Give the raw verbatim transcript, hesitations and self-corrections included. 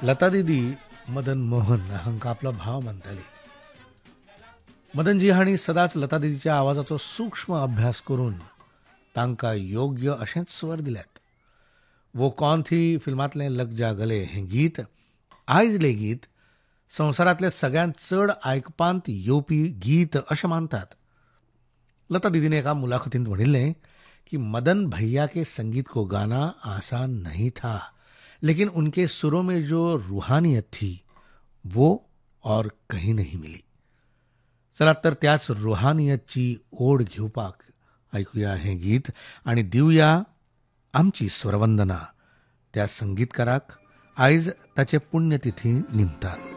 लता दीदी मदन मोहन हांकां आपलो भाव मानताली. मदनजी हांणी सदांच लता दीदीच्या आवाजाचो सूक्ष्म अभ्यास करून तांकां योग्य अशेंच स्वर दिल्यात. वो कौन थी फिल्मांतलें लग जा गले हें गीत आयज लेगीत संवसारांतलें सगळ्यांत चड आयकपांत येवपी गीत अशें मानतात. लता दीदीने एका मुलाखतींत म्हणिल्लें की मदन भैया के संगीत को गाना आसान नहीं था, लेकिन उनके सुरों में जो रूहानियत थी वो और कहीं नहीं मिली. चला तर त्याच रुहानियतची ओढ घेवपाक ऐकुया हें गीत आनी दिवया आमची स्वरवंदना त्या संगीतकाराक आयज ताचे पुण्यतिथी निमतान.